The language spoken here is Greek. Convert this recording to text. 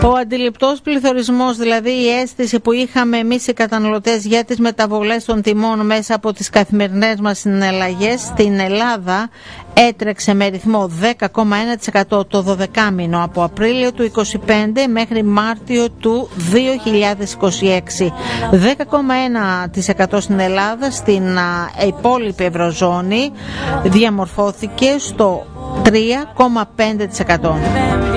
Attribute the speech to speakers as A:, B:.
A: Ο αντιληπτός πληθωρισμός, δηλαδή η αίσθηση που είχαμε εμείς οι καταναλωτές για τις μεταβολές των τιμών μέσα από τις καθημερινές μας συναλλαγές, στην Ελλάδα έτρεξε με ρυθμό 10,1% το 12μηνο από Απρίλιο του 2025 μέχρι Μάρτιο του 2026. 10,1% στην Ελλάδα, στην υπόλοιπη Ευρωζώνη διαμορφώθηκε στο 3,5%.